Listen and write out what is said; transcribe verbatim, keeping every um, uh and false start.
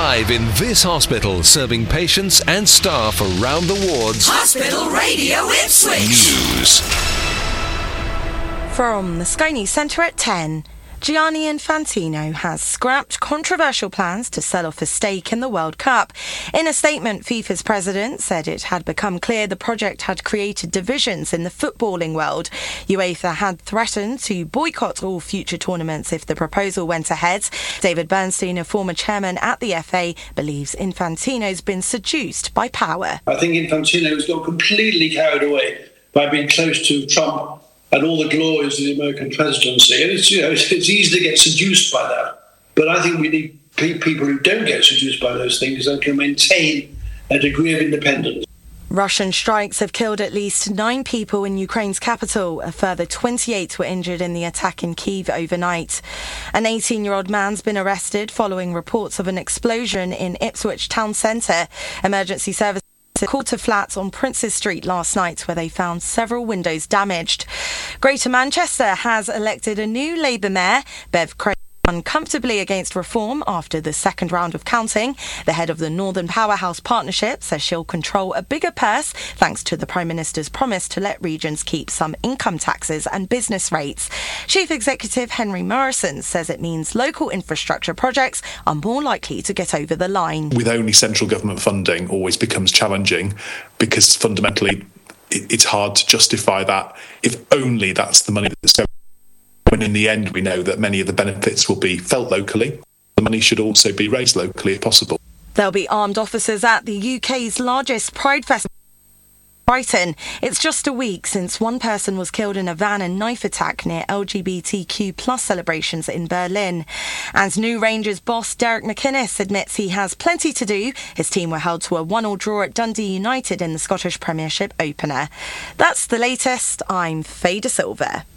Live in this hospital, serving patients and staff around the wards. Hospital Radio Ipswich. News. From the Sky News Centre at ten. Gianni Infantino has scrapped controversial plans to sell off a stake in the World Cup. In a statement, FIFA's president said it had become clear the project had created divisions in the footballing world. UEFA had threatened to boycott all future tournaments if the proposal went ahead. David Bernstein, a former chairman at the F A, believes Infantino's been seduced by power. I think Infantino's got completely carried away by being close to Trump and all the glories of the American presidency. And it's, you know, it's, it's easy to get seduced by that. But I think we need pe- people who don't get seduced by those things and can maintain a degree of independence. Russian strikes have killed at least nine people in Ukraine's capital. A further twenty-eight were injured in the attack in Kyiv overnight. An eighteen-year-old man's been arrested following reports of an explosion in Ipswich town centre. Emergency services called to flats on Princes Street last night, where they found several windows damaged. Greater Manchester has elected a new Labour mayor. Bev Craig won comfortably against reform after the second round of counting. The head of the Northern Powerhouse Partnership says she'll control a bigger purse thanks to the Prime Minister's promise to let regions keep some income taxes and business rates. Chief Executive Henry Morrison says it means local infrastructure projects are more likely to get over the line. With only central government funding always becomes challenging because fundamentally it's hard to justify that if only that's the money that's going. When in the end we know that many of the benefits will be felt locally, the money should also be raised locally if possible. There'll be armed officers at the U K's largest Pride Festival, Brighton. It's just a week since one person was killed in a van and knife attack near L G B T Q plus celebrations in Berlin. And new Rangers boss Derek McInnes admits he has plenty to do. His team were held to a one-all draw at Dundee United in the Scottish Premiership opener. That's the latest. I'm Faye De Silva.